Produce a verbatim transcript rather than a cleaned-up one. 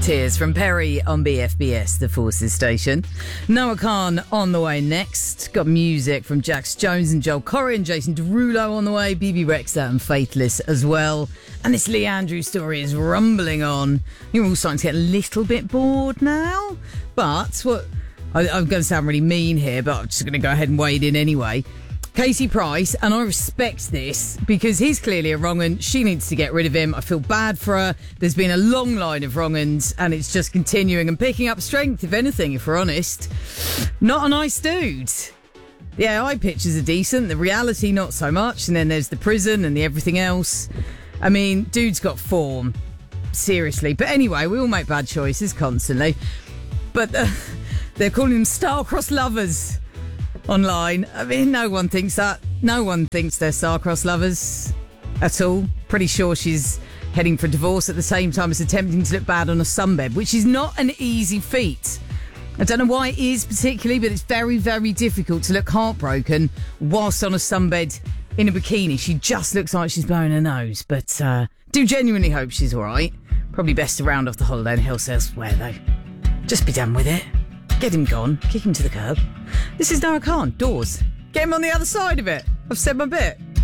Tears from Perry on B F B S, the Forces station. Noah Khan on the way next. Got music from Jax Jones and Joel Corry and Jason Derulo on the way. B B Rexha and Faithless as well. And this Lee Andrews story is rumbling on. You're all starting to get a little bit bored now. But what I, I'm going to sound really mean here, but I'm just going to go ahead and wade in anyway. Casey Price, and I respect this because he's clearly a wrong un. She needs to get rid of him. I feel bad for her. There's been a long line of wrong uns and it's just continuing and picking up strength, if anything, if we're honest. Not a nice dude. The A I pictures are decent, the reality not so much, and then there's the prison and the everything else. I mean, dude's got form. Seriously. But anyway, we all make bad choices constantly. But uh, they're calling them star-crossed lovers online. I mean, no one thinks that. No one thinks they're star-crossed lovers at all. Pretty sure she's heading for divorce at the same time as attempting to look bad on a sunbed, which is not an easy feat. I don't know why it is particularly, but it's very, very difficult to look heartbroken whilst on a sunbed in a bikini. She just looks like she's blowing her nose, but uh, do genuinely hope she's all right. Probably best to round off the holiday and head elsewhere, though. Just be done with it. Get him gone. Kick him to the curb. This is Noah Khan. Doors. Get him on the other side of it. I've said my bit.